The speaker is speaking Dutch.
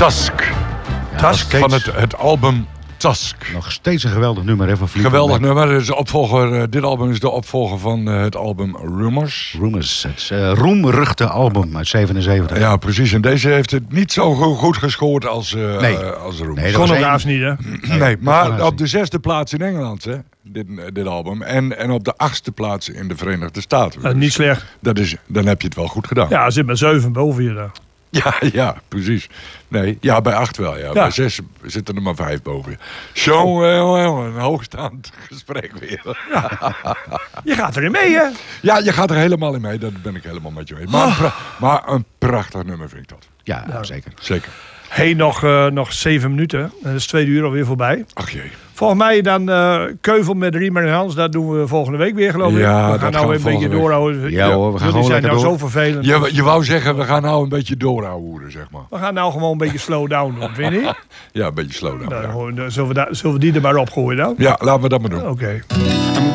Tusk. Tusk Van het album Tusk. Nog steeds een geweldig nummer, hè, van Fleetwood Geweldig Mac. nummer. Is de opvolger, dit album is de opvolger van het album Rumors. Rumors, het roemruchte album uit 77. Ja, precies. En deze heeft het niet zo goed gescoord als Rumors. Nee, dat Kon was ook één- haast niet, hè? Nee, maar was op de 6e plaats in Engeland, hè, dit album. En op de 8e plaats in de Verenigde Staten. Niet slecht. Dan heb je het wel goed gedaan. Ja, er zit maar 7 boven je daar. Ja, precies. Nee, ja, bij 8 wel, ja. Bij 6 zitten er maar 5 boven je. Zo, een hoogstaand gesprek weer. Je gaat erin mee, hè? Ja, je gaat er helemaal in mee. Dat ben ik helemaal met je eens. Maar een prachtig nummer vind ik dat. Ja, zeker. Zeker. Hey, nog 7 minuten. Dat is 2 uur alweer voorbij. Ach jee. Volgens mij dan Keuvel met Riemer en Hans. Dat doen we volgende week weer, geloof ik. Ja, we gaan nou een beetje doorhouden. Ja, hoor, we gaan Jullie gewoon zijn lekker nou door. zo vervelend. Je wou zeggen, we gaan nou een beetje doorhouden, zeg maar. We gaan nou gewoon een beetje slow down doen, vind je? Ja, een beetje slow down. Nou, zullen we die er maar opgooien dan? Ja, laten we dat maar doen. Oké.